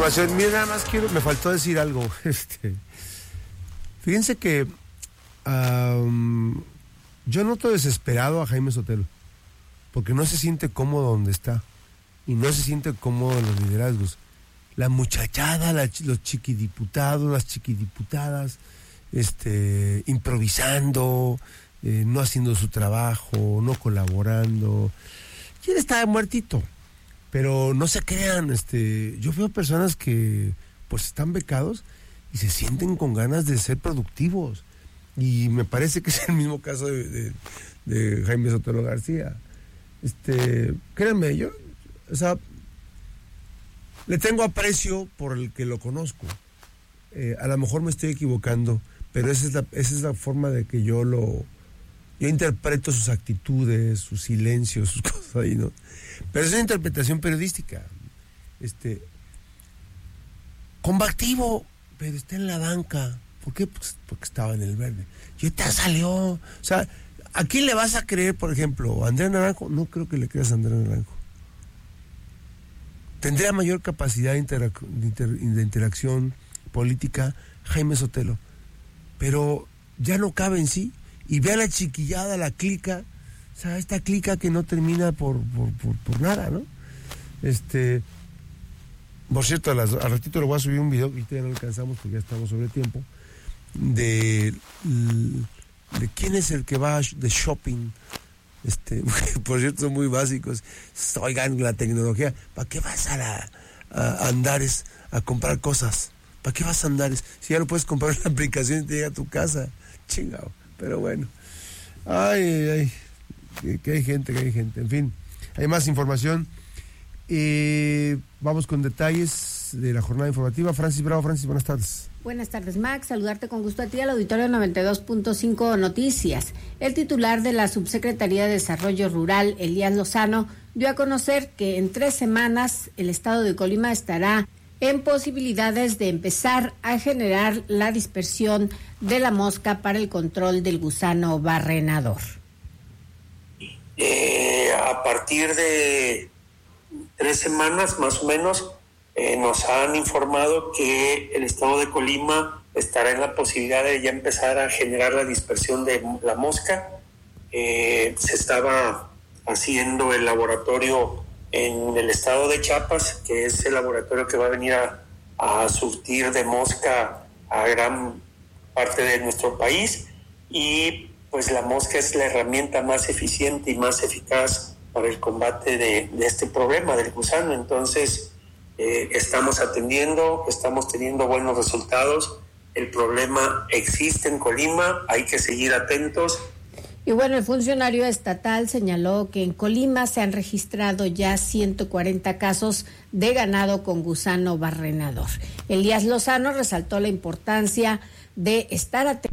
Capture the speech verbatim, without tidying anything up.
información. Mira, nada más quiero, me faltó decir algo. Este, fíjense que um, yo noto desesperado a Jaime Sotelo, porque no se siente cómodo donde está y no se siente cómodo en los liderazgos. La muchachada, la, los chiquidiputados, las chiquidiputadas, este, improvisando, eh, no haciendo su trabajo, no colaborando. Y él está muertito. Pero no se crean, este, yo veo personas que pues están becados y se sienten con ganas de ser productivos. Y me parece que es el mismo caso de, de, de Jaime Sotelo García. Este, créanme, yo, o sea, le tengo aprecio por el que lo conozco. Eh, a lo mejor me estoy equivocando, pero esa es la, esa es la forma de que yo lo, yo interpreto sus actitudes, sus silencios, sus cosas ahí, ¿no? Pero es una interpretación periodística. Este, combativo, pero está en la banca. ¿Por qué? Pues porque estaba en el verde. Y ahorita salió. O sea, ¿a quién le vas a creer, por ejemplo? ¿A Andrea Naranjo? No creo que le creas a Andrea Naranjo. Tendría mayor capacidad de, interac- de, inter- de interacción política Jaime Sotelo. Pero ya no cabe en sí. Y ve a la chiquillada, la clica. O sea, esta clica que no termina por, por, por, por nada, ¿no? Este... Por cierto, a las, al ratito le voy a subir un video, y ya no alcanzamos porque ya estamos sobre tiempo, de, de quién es el que va de shopping. Este, por cierto, son muy básicos. Oigan, la tecnología, ¿para qué vas a, la, a Andares a comprar cosas? ¿Para qué vas a Andares? Si ya lo puedes comprar en la aplicación y te llega a tu casa. Chingado, pero bueno. Ay, ay, que, que hay gente, que hay gente. En fin, hay más información. Eh, vamos con detalles de la jornada informativa. Francis Bravo. Francis, buenas tardes. Buenas tardes, Max. Saludarte con gusto a ti, al auditorio noventa y dos punto cinco Noticias. El titular de la Subsecretaría de Desarrollo Rural, Elías Lozano, dio a conocer que en tres semanas el estado de Colima estará en posibilidades de empezar a generar la dispersión de la mosca para el control del gusano barrenador. Eh, a partir de tres semanas más o menos, eh, nos han informado que el estado de Colima estará en la posibilidad de ya empezar a generar la dispersión de la mosca. Eh, se estaba haciendo el laboratorio en el estado de Chiapas, que es el laboratorio que va a venir a, a surtir de mosca a gran parte de nuestro país, y pues la mosca es la herramienta más eficiente y más eficaz para el combate de, de este problema del gusano. Entonces, eh, estamos atendiendo, estamos teniendo buenos resultados. El problema existe en Colima, hay que seguir atentos. Y bueno, el funcionario estatal señaló que en Colima se han registrado ya ciento cuarenta casos de ganado con gusano barrenador. Elías Lozano resaltó la importancia de estar atentos